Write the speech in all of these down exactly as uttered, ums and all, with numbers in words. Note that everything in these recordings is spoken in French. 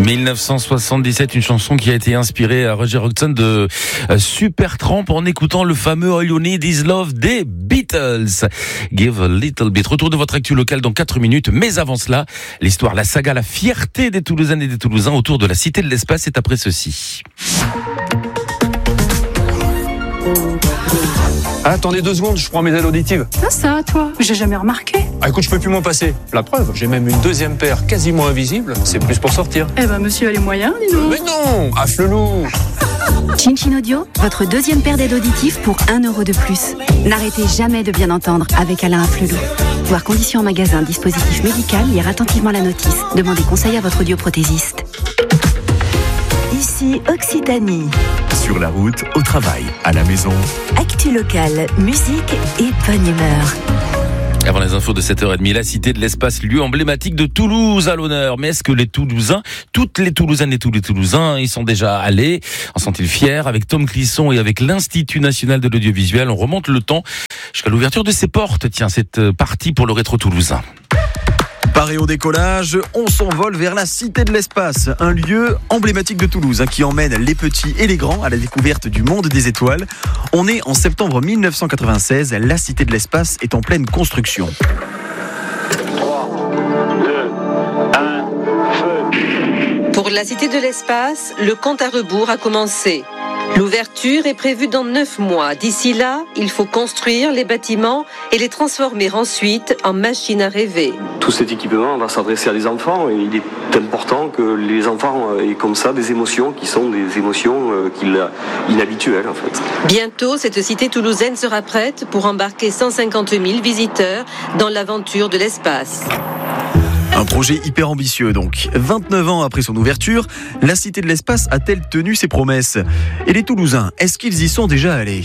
dix-neuf cent soixante-dix-sept, une chanson qui a été inspirée à Roger Hodgson de Supertramp en écoutant le fameux All You Need Is Love des Beatles. Give a little bit. Retour de votre actu local dans quatre minutes. Mais avant cela, l'histoire, la saga, la fierté des Toulousaines et des Toulousains autour de la Cité de l'Espace est après ceci. Ah, attendez deux secondes, je prends mes aides auditives. Ça, ça, toi, j'ai jamais remarqué. Ah, écoute, je peux plus m'en passer. La preuve, j'ai même une deuxième paire quasiment invisible. C'est plus pour sortir. Eh ben, monsieur a les moyens, dis donc. Mais non, affle-loup. Chin Chin Audio, votre deuxième paire d'aides auditives pour un euro de plus. N'arrêtez jamais de bien entendre avec Alain Afflelou. Voir conditions en magasin, dispositif médical, lire attentivement la notice. Demandez conseil à votre audioprothésiste. Ici Occitanie. Sur la route, au travail, à la maison. Actu locale, musique et bonne humeur. Avant les infos de sept heures trente, la Cité de l'Espace, lieu emblématique de Toulouse à l'honneur. Mais est-ce que les Toulousains, toutes les Toulousaines et tous les Toulousains, ils sont déjà allés? En sont-ils fiers? Avec Tom Clisson et avec l'Institut National de l'Audiovisuel, on remonte le temps jusqu'à l'ouverture de ses portes. Tiens, cette partie pour le rétro toulousain. Paré au décollage, on s'envole vers la Cité de l'Espace, un lieu emblématique de Toulouse hein, qui emmène les petits et les grands à la découverte du monde des étoiles. On est en septembre dix-neuf cent quatre-vingt-seize, la Cité de l'Espace est en pleine construction. trois, deux, un, feu. Pour la Cité de l'Espace, le compte à rebours a commencé. L'ouverture est prévue dans neuf mois. D'ici là, il faut construire les bâtiments et les transformer ensuite en machines à rêver. Tout cet équipement va s'adresser à des enfants et il est important que les enfants aient comme ça des émotions qui sont des émotions inhabituelles en fait. Bientôt, cette cité toulousaine sera prête pour embarquer cent cinquante mille visiteurs dans l'aventure de l'espace. Un projet hyper ambitieux donc. vingt-neuf ans après son ouverture, la Cité de l'Espace a-t-elle tenu ses promesses? Et les Toulousains, est-ce qu'ils y sont déjà allés?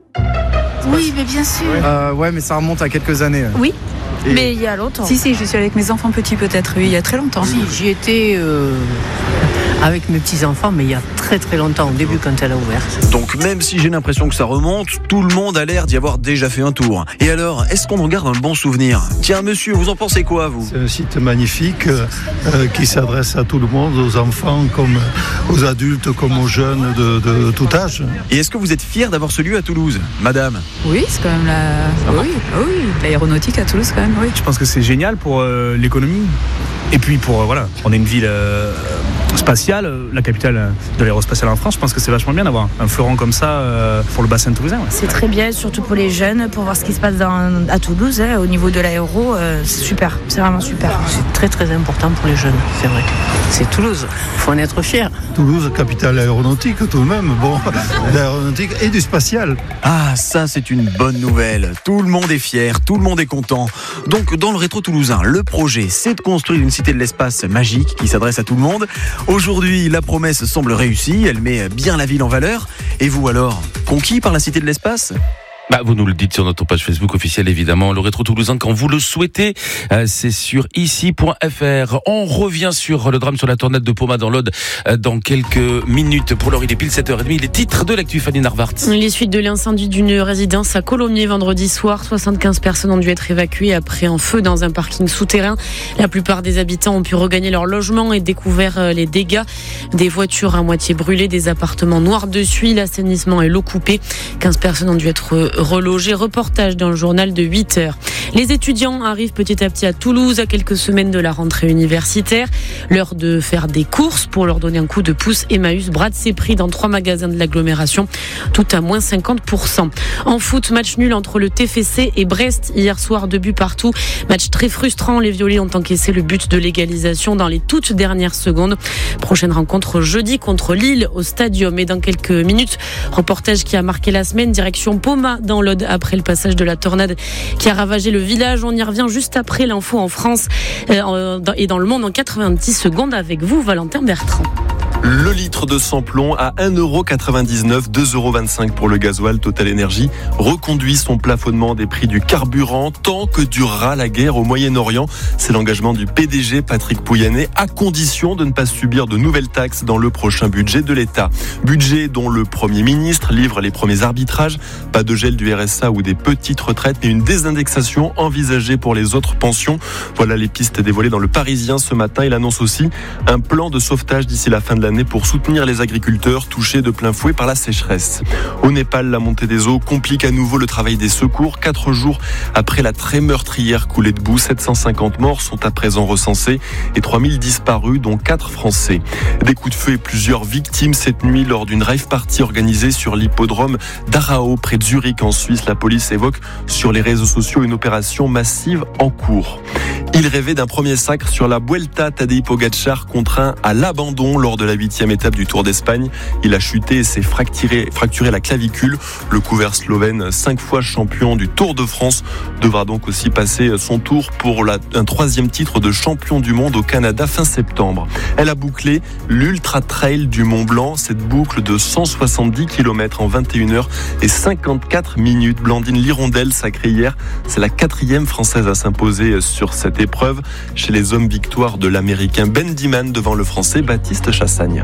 Oui, mais bien sûr. Euh, ouais, mais ça remonte à quelques années. Oui, Et... mais il y a longtemps. Si, si, je suis avec mes enfants petits peut-être, oui, il y a très longtemps. Si, j'y étais euh, avec mes petits-enfants, mais il y a très très longtemps, au début quand elle a ouvert. Donc même si j'ai l'impression que ça remonte, tout le monde a l'air d'y avoir déjà fait un tour. Et alors, est-ce qu'on en garde un bon souvenir? Tiens monsieur, vous en pensez quoi vous? C'est un site magnifique euh, qui s'adresse à tout le monde, aux enfants comme aux adultes, comme aux jeunes de, de tout âge. Et est-ce que vous êtes fiers d'avoir ce lieu à Toulouse, madame? Oui, c'est quand même la... Oui, oui, l'aéronautique à Toulouse quand même, oui. Je pense que c'est génial pour euh, l'économie. Et puis pour, euh, voilà, on est une ville euh, spatiale, la capitale de l'aérospatiale en France. Je pense que c'est vachement bien d'avoir un fleuron comme ça euh, pour le bassin toulousain. Ouais. C'est très bien, surtout pour les jeunes, pour voir ce qui se passe dans, à Toulouse, hein, au niveau de l'aéro, euh, c'est super, c'est vraiment super. C'est très très important pour les jeunes, c'est vrai. C'est Toulouse, il faut en être fier. Toulouse, capitale aéronautique tout de même, bon, l'aéronautique et du spatial. Ah, ça c'est une bonne nouvelle. Tout le monde est fier, tout le monde est content. Donc dans le rétro toulousain, le projet c'est de construire une cité de l'espace magique qui s'adresse à tout le monde. Aujourd'hui, la promesse semble réussie, elle met bien la ville en valeur. Et vous alors, conquis par la cité de l'espace ? Bah, vous nous le dites sur notre page Facebook officielle, évidemment. Le rétro toulousain, quand vous le souhaitez, euh, c'est sur ici point f r. On revient sur le drame sur la tornade de Poma dans l'Aude euh, dans quelques minutes. Pour l'heure, il est pile sept heures trente. Les titres de l'actu, Fanny Narvart. Les suites de l'incendie d'une résidence à Colomiers vendredi soir. soixante-quinze personnes ont dû être évacuées après un feu dans un parking souterrain. La plupart des habitants ont pu regagner leur logement et découvert les dégâts. Des voitures à moitié brûlées, des appartements noirs de suie, l'assainissement et l'eau coupée. quinze personnes ont dû être relogé. Reportage dans le journal de huit heures. Les étudiants arrivent petit à petit à Toulouse à quelques semaines de la rentrée universitaire. L'heure de faire des courses pour leur donner un coup de pouce. Emmaüs brade ses prix dans trois magasins de l'agglomération, tout à moins cinquante pour cent. En foot, match nul entre le T F C et Brest hier soir, deux buts partout. Match très frustrant. Les Violets ont encaissé le but de l'égalisation dans les toutes dernières secondes. Prochaine rencontre jeudi contre Lille au Stadium. Et dans quelques minutes, reportage qui a marqué la semaine, direction Poma dans l'Aude après le passage de la tornade qui a ravagé le village. On y revient juste après l'info en France euh, et dans le monde en quatre-vingt-dix secondes avec vous, Valentin Bertrand. Le litre de sans-plomb à un euro quatre-vingt-dix-neuf, deux euros vingt-cinq pour le gasoil. Total Energy reconduit son plafonnement des prix du carburant tant que durera la guerre au Moyen-Orient. C'est l'engagement du P D G Patrick Pouyanné, à condition de ne pas subir de nouvelles taxes dans le prochain budget de l'État. Budget dont le Premier ministre livre les premiers arbitrages. Pas de gel du R S A ou des petites retraites, mais une désindexation envisagée pour les autres pensions. Voilà les pistes dévoilées dans le Parisien ce matin. Il annonce aussi un plan de sauvetage d'ici la fin de l'année pour soutenir les agriculteurs touchés de plein fouet par la sécheresse. Au Népal, la montée des eaux complique à nouveau le travail des secours. Quatre jours après la très meurtrière coulée de boue, sept cent cinquante morts sont à présent recensés et trois mille disparus, dont quatre Français. Des coups de feu et plusieurs victimes cette nuit lors d'une rave party organisée sur l'hippodrome d'Arao, près de Zurich en Suisse. La police évoque sur les réseaux sociaux une opération massive en cours. Il rêvait d'un premier sacre sur la Vuelta. Tadej Pogačar contraint à l'abandon lors de la huitième étape du Tour d'Espagne. Il a chuté et s'est fracturé, fracturé la clavicule. Le couvert slovène, cinq fois champion du Tour de France, devra donc aussi passer son tour pour la, un troisième titre de champion du monde au Canada fin septembre. Elle a bouclé l'Ultra Trail du Mont Blanc, cette boucle de cent soixante-dix kilomètres en vingt et une heures et cinquante-quatre minutes. Blandine Lirondelle, sacrée hier, c'est la quatrième française à s'imposer sur cette épreuve. Chez les hommes, victoire de l'américain Ben Diman devant le français Baptiste Chassagne.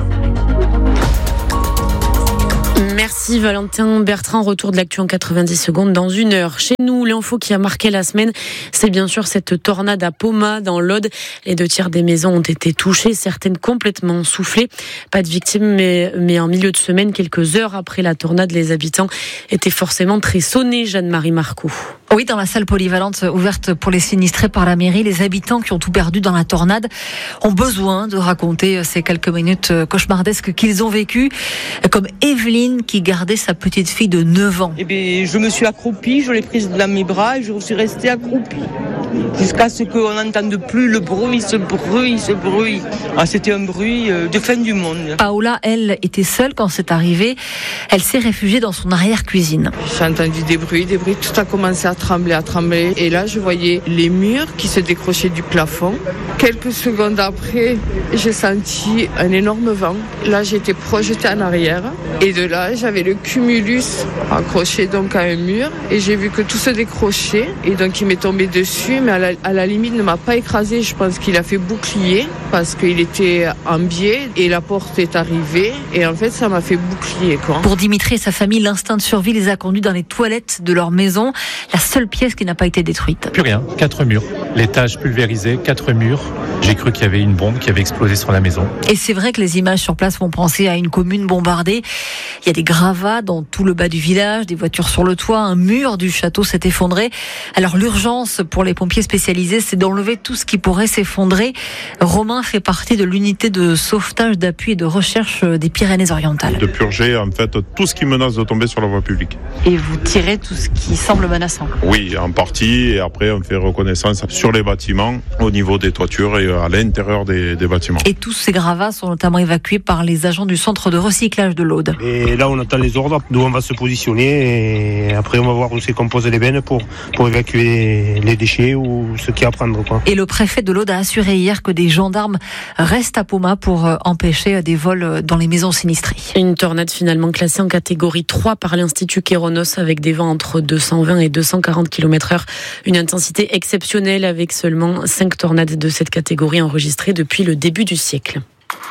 Merci Valentin Bertrand, retour de l'actu en quatre-vingt-dix secondes dans une heure. Chez nous, l'info qui a marqué la semaine, c'est bien sûr cette tornade à Poma dans l'Aude. Les deux tiers des maisons ont été touchées, certaines complètement soufflées. Pas de victimes, mais, mais en milieu de semaine, quelques heures après la tornade, les habitants étaient forcément très sonnés. Jeanne-Marie Marcoux. Oui, dans la salle polyvalente ouverte pour les sinistrés par la mairie, les habitants qui ont tout perdu dans la tornade ont besoin de raconter ces quelques minutes cauchemardesques qu'ils ont vécues, comme Evelyne qui gardait sa petite fille de neuf ans. Eh bien, je me suis accroupie, je l'ai prise dans mes bras et je suis restée accroupie jusqu'à ce qu'on n'entende plus le bruit, ce bruit, ce bruit. Ah, c'était un bruit de fin du monde. Paola, elle, était seule quand c'est arrivé. Elle s'est réfugiée dans son arrière-cuisine. J'ai entendu des bruits, des bruits, tout a commencé à trembler, à trembler. Et là, je voyais les murs qui se décrochaient du plafond. Quelques secondes après, j'ai senti un énorme vent. Là, j'étais projetée en arrière. Et de là, j'avais le cumulus accroché donc à un mur. Et j'ai vu que tout se décrochait. Et donc, il m'est tombé dessus. Mais à la, à la limite, il ne m'a pas écrasé. Je pense qu'il a fait bouclier parce qu'il était en biais. Et la porte est arrivée. Et en fait, ça m'a fait bouclier, quoi. Pour Dimitri et sa famille, l'instinct de survie les a conduits dans les toilettes de leur maison. La seule pièce qui n'a pas été détruite. Plus rien, quatre murs. L'étage pulvérisé, quatre murs. J'ai cru qu'il y avait une bombe qui avait explosé sur la maison. Et c'est vrai que les images sur place font penser à une commune bombardée. Il y a des gravats dans tout le bas du village, des voitures sur le toit, un mur du château s'est effondré. Alors l'urgence pour les pompiers spécialisés, c'est d'enlever tout ce qui pourrait s'effondrer. Romain fait partie de l'unité de sauvetage, d'appui et de recherche des Pyrénées-Orientales. De purger en fait tout ce qui menace de tomber sur la voie publique. Et vous tirez tout ce qui semble menaçant? Oui, en partie, et après on fait reconnaissance sur les bâtiments, au niveau des toitures et à l'intérieur des, des bâtiments. Et tous ces gravats sont notamment évacués par les agents du centre de recyclage de l'Aude. Et là on attend les ordres d'où on va se positionner et après on va voir où c'est qu'on pose les bennes pour, pour évacuer les déchets ou ce qu'il y a à prendre, quoi. Et le préfet de l'Aude a assuré hier que des gendarmes restent à Poma pour empêcher des vols dans les maisons sinistrées. Une tornade finalement classée en catégorie trois par l'Institut Kéronos avec des vents entre deux cent vingt et deux cent quarante kilomètres heure. Une intensité exceptionnelle avec seulement cinq tornades de cette catégorie enregistrées depuis le début du siècle.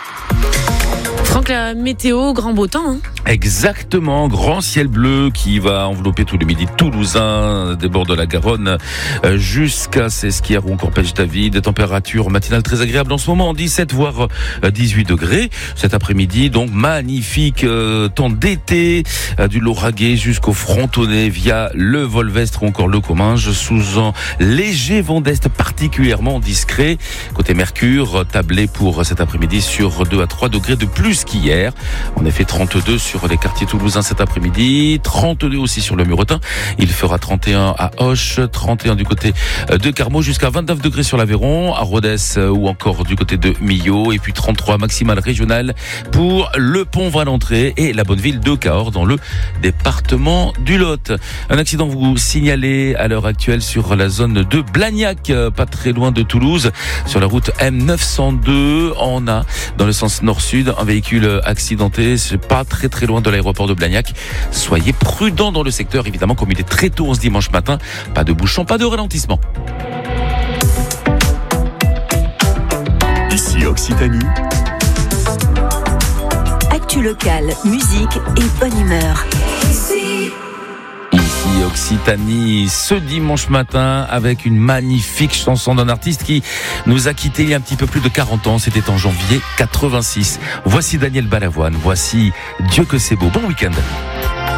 Franck, la météo, grand beau temps, hein. Exactement, grand ciel bleu qui va envelopper tout le midi toulousain, des bords de la Garonne jusqu'à Sesquières ou encore Pêche-David. Des températures matinales très agréables en ce moment, dix-sept voire dix-huit degrés. Cet après-midi, donc magnifique euh, temps d'été, euh, du Lauragais jusqu'au Frontonnet via le Volvestre ou encore le Comminges, sous un léger vent d'est particulièrement discret. Côté Mercure, tablé pour cet après-midi sur deux à trois degrés de plus qu'hier. En effet, trente-deux sur sur les quartiers toulousains cet après-midi, trente-deux aussi sur le Muretin. Il fera trente et un à Auch, trente et un du côté de Carmaux, jusqu'à vingt-neuf degrés sur l'Aveyron, à Rodez ou encore du côté de Millau, et puis trente-trois maximale régionale pour le Pont-Valentré et la bonne ville de Cahors dans le département du Lot. Un accident vous signalez à l'heure actuelle sur la zone de Blagnac, pas très loin de Toulouse, sur la route M neuf cent deux. On a dans le sens nord-sud un véhicule accidenté, c'est pas très très loin de l'aéroport de Blagnac. Soyez prudents dans le secteur, évidemment, comme il est très tôt ce dimanche matin. Pas de bouchons, pas de ralentissement. Ici Occitanie. Actu locale, musique et bonne humeur. Ici Occitanie, ce dimanche matin, avec une magnifique chanson d'un artiste qui nous a quittés il y a un petit peu plus de quarante ans. C'était en janvier quatre-vingt-six. Voici Daniel Balavoine, voici Dieu que c'est beau. Bon week-end.